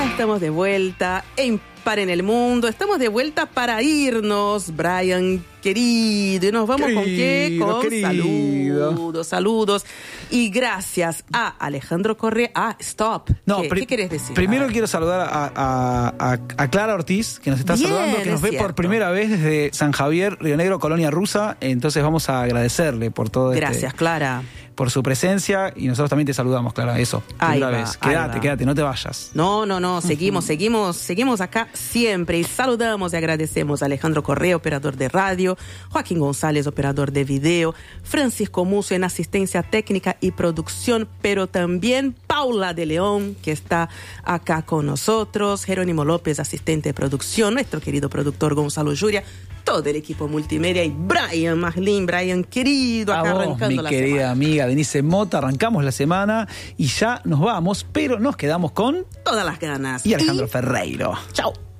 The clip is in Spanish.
Acá estamos de vuelta en Par en el Mundo. Estamos de vuelta para irnos, Brian querido. ¿Y nos vamos con qué? Con saludos. Y gracias a Alejandro Correa. Stop. No, ¿Qué querés decir? Primero quiero saludar a Clara Ortiz, que nos está saludando, que nos ve por primera vez desde San Javier, Río Negro, Colonia Rusa. Entonces vamos a agradecerle por todo Gracias, Clara. Por su presencia, y nosotros también te saludamos, Clara, eso. Primera vez. Quédate, no te vayas. No, seguimos acá siempre y saludamos y agradecemos a Alejandro Correa, operador de radio, Joaquín González, operador de video, Francisco Musso en asistencia técnica y producción, pero también Paula de León, que está acá con nosotros, Jerónimo López, asistente de producción, nuestro querido productor Gonzalo Yuria, todo el equipo multimedia y Brian Maslin, Brian querido, acá arrancando la semana. Mi querida amiga Denise Mota, arrancamos la semana y ya nos vamos, pero nos quedamos con todas las ganas. Y Alejandro Ferreiro. Chao.